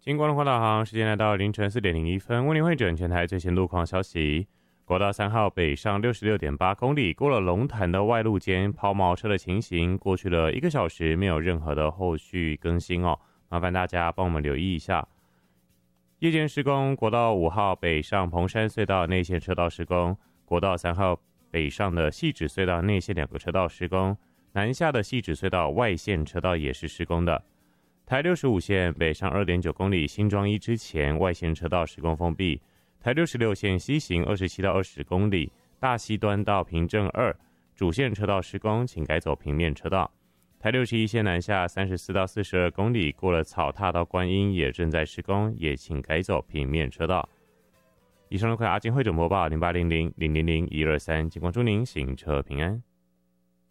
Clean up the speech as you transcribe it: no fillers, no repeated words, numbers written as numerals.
经过龙华导航，时间来到凌晨4点01分，为您汇整全台最新路况消息。国道3号北上66.8公里，过了龙潭的外路间抛锚车的情形，过去了1个小时，没有任何的后续更新哦，麻烦大家帮我们留意一下。夜间施工，国道5号北上彭山隧道内线车道施工，国道3号北上的汐止隧道内线2个车道施工，南下的汐止隧道外线车道也是施工的。台65线北上 2.9 公里新庄一之前外线车道施工封闭，台66线西行27到20公里大溪端到平镇2主线车道施工，请改走平面车道。台61线南下34到42公里过了草踏到观音也正在施工，也请改走平面车道。以上的快阿金汇总播报0800000123，警方祝您行车平安。